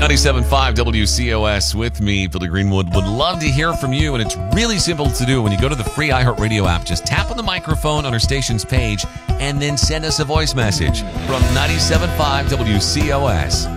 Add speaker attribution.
Speaker 1: 97.5 WCOS with me, Billy Greenwood. Would love to hear from you, and it's really simple to do. When you go to the free iHeartRadio app, just tap on the microphone on our station's page and then send us a voice message from 97.5 WCOS.